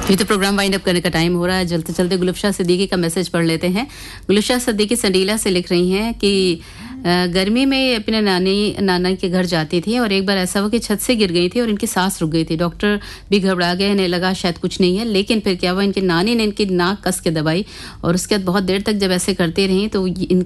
ये तो programme wind up करने का टाइम हो रहा है। चलते चलते गुलफ्शा सिद्दीकी का मैसेज पढ़ लेते हैं। गुलफ्शा सिद्दीकी संडीला से लिख रही हैं कि गर्मी में अपने नाना के घर जाती थी और एक बार ऐसा हुआ कि छत से गिर गई थी और इनकी सांस रुक गई थी। डॉक्टर भी घबरा गए, इन्हें लगा शायद कुछ नहीं है, लेकिन फिर क्या हुआ, इनकी नानी ने इनकी नाक कस के दबाई और उसके बाद बहुत देर तक जब ऐसे करती रही तो